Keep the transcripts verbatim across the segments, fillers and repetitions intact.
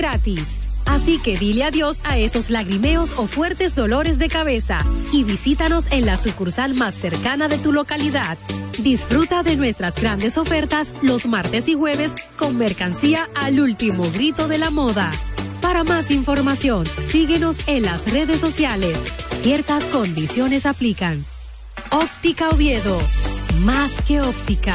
gratis. Así que dile adiós a esos lagrimeos o fuertes dolores de cabeza y visítanos en la sucursal más cercana de tu localidad. Disfruta de nuestras grandes ofertas los martes y jueves con mercancía al último grito de la moda. Para más información, síguenos en las redes sociales. Ciertas condiciones aplican. Óptica Oviedo, más que óptica.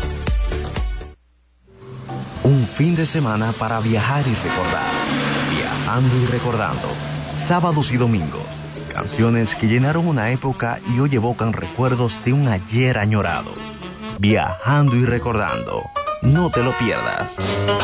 Un fin de semana para viajar y recordar. Viajando y recordando. Sábados y domingos. Canciones que llenaron una época y hoy evocan recuerdos de un ayer añorado. Viajando y recordando. No te lo pierdas.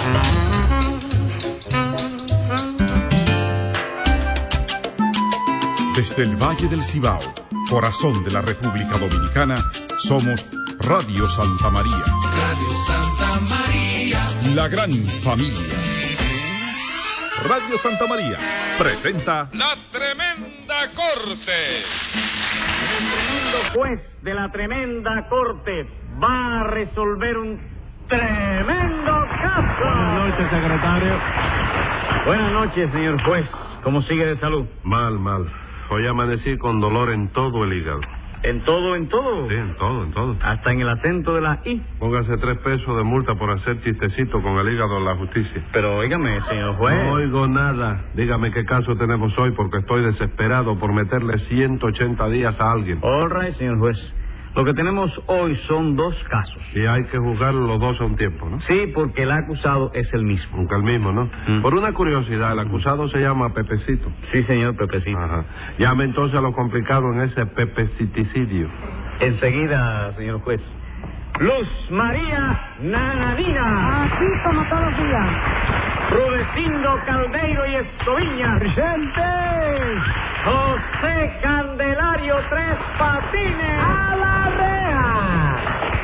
Desde el Valle del Cibao, corazón de la República Dominicana, somos Radio Santa María. Radio Santa María. La gran familia. Radio Santa María presenta La Tremenda Corte. El tremendo juez de la Tremenda Corte va a resolver un tremendo caso. Buenas noches, secretario. Buenas noches, señor juez. ¿Cómo sigue de salud? Mal, mal. Hoy amanecí con dolor en todo el hígado. ¿En todo, en todo? Sí, en todo, en todo. Hasta en el acento de la I. Póngase tres pesos de multa por hacer chistecito con el hígado en la justicia. Pero óigame, señor juez. No oigo nada. Dígame qué caso tenemos hoy porque estoy desesperado por meterle ciento ochenta días a alguien. All right, señor juez. Lo que tenemos hoy son dos casos. Y hay que juzgar los dos a un tiempo, ¿no? Sí, porque el acusado es el mismo. Nunca el mismo, ¿no? Mm. Por una curiosidad, el acusado se llama Pepecito. Sí, señor Pepecito. Ajá. Llame entonces a lo complicado en ese pepeciticidio. Enseguida, señor juez. Luz María Nananina. Así como todos los días. Rudecindo Caldeiro y Escoviña. ¡Presentes! José Candelario Tres Patines. ¡A la reja!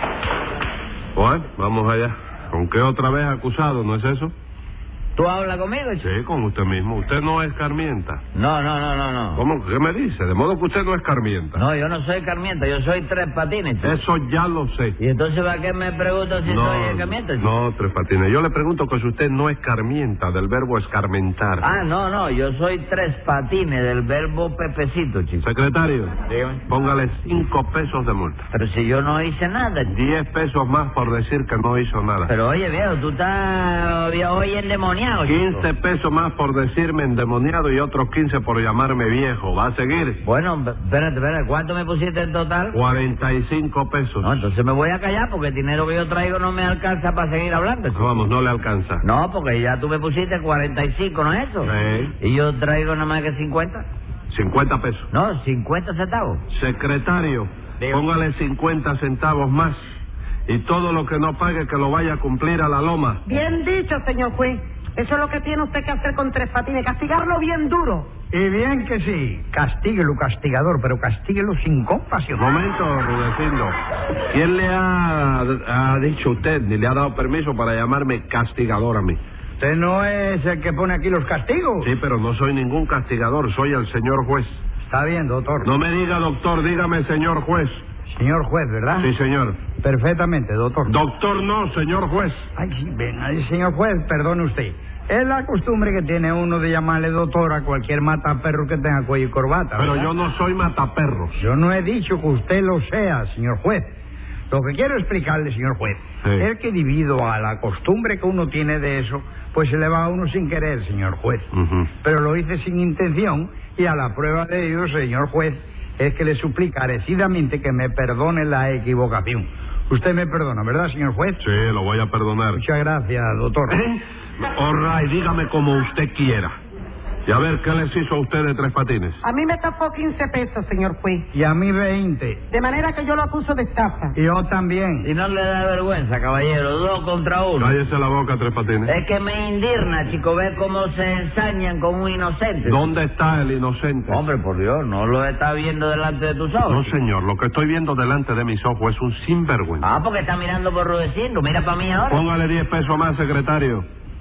Bueno, vamos allá. ¿Con qué otra vez acusado, no es eso? ¿Tú hablas conmigo, chico? Sí, con usted mismo. Usted no es Carmienta. No, no, no, no, no. ¿Cómo? ¿Qué me dice? De modo que usted no es Carmienta. No, yo no soy Carmienta, yo soy Tres Patines, chico. Eso ya lo sé. ¿Y entonces para qué me pregunto si no, soy Carmienta, chico? No, Tres Patines. Yo le pregunto que si usted no es Carmienta, del verbo escarmentar. Ah, no, no, yo soy Tres Patines, del verbo Pepecito, chico. Secretario, dígame. Póngale cinco pesos de multa. Pero si yo no hice nada, chico. Diez pesos más por decir que no hizo nada. Pero oye, viejo, tú estás hoy endemoniado, chico. Quince pesos más por decirme endemoniado y otros quince por llamarme viejo. ¿Va a seguir? Bueno, espérate, espérate, ¿cuánto me pusiste en total? Cuarenta y cinco pesos. No, entonces me voy a callar porque el dinero que yo traigo no me alcanza para seguir hablando, chico. Vamos, no le alcanza. No, porque ya tú me pusiste cuarenta y cinco, ¿no es eso? Sí. ¿Y yo traigo nada más que cincuenta? Cincuenta pesos. No, cincuenta centavos. Secretario, Digo. póngale cincuenta centavos más y todo lo que no pague que lo vaya a cumplir a la loma. Bien dicho, señor juez. Eso es lo que tiene usted que hacer con Tres Patines, castigarlo bien duro. Y bien que sí, castíguelo, castigador, pero castíguelo sin compasión. Momento, Rudecindo. ¿Quién le ha, ha dicho usted ni le ha dado permiso para llamarme castigador a mí? ¿Usted no es el que pone aquí los castigos? Sí, pero no soy ningún castigador, soy el señor juez. Está bien, doctor. No me diga doctor, dígame señor juez. Señor juez, ¿verdad? Sí, señor. Perfectamente, doctor. Doctor no, señor juez. Ay, sí, ven, ay, señor juez, perdone usted. Es la costumbre que tiene uno de llamarle doctor a cualquier mataperro que tenga cuello y corbata, Pero ¿verdad? yo no soy mataperros. Yo no he dicho que usted lo sea, señor juez. Lo que quiero explicarle, señor juez, Sí. es que debido a la costumbre que uno tiene de eso, pues se le va a uno sin querer, señor juez. Uh-huh. Pero lo hice sin intención y a la prueba de ello, señor juez, es que le suplico encarecidamente que me perdone la equivocación. Usted me perdona, ¿verdad, señor juez? Sí, lo voy a perdonar. Muchas gracias, doctor. ¿Eh? All right, dígame como usted quiera. Y a ver, ¿qué les hizo a usted de Tres Patines? A mí me estafó quince pesos, señor juez. Y a mí veinte. De manera que yo lo acuso de estafa. Y yo también. Y no le da vergüenza, caballero, dos contra uno. Cállese la boca, Tres Patines. Es que me indigna, chico, ver cómo se ensañan con un inocente. ¿Dónde está el inocente? Hombre, por Dios, no lo está viendo delante de tus ojos. No, chico. señor, lo que estoy viendo delante de mis ojos es un sinvergüenza. Ah, porque está mirando por Rudecindo, mira para mí ahora. Póngale diez pesos más, secretario.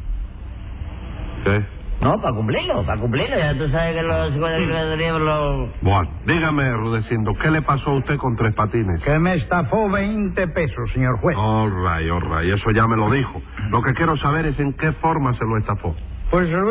¿Qué? No, para cumplirlo, para cumplirlo, ya tú sabes que los secretarios los... Bueno, dígame, Rudecindo, ¿qué le pasó a usted con Tres Patines? Que me estafó veinte pesos, señor juez. All right, all right, eso ya me lo dijo. Lo que quiero saber es en qué forma se lo estafó. Pues